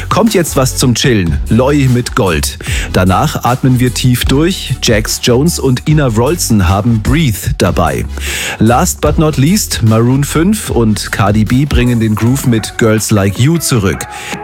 Kommt jetzt was zum Chillen. Loi mit Gold. Danach atmen wir tief durch. Jax Jones und Ina Wroldsen haben Breathe dabei. Last but not least, Maroon 5 und Cardi B bringen den Groove mit Girls Like You zurück.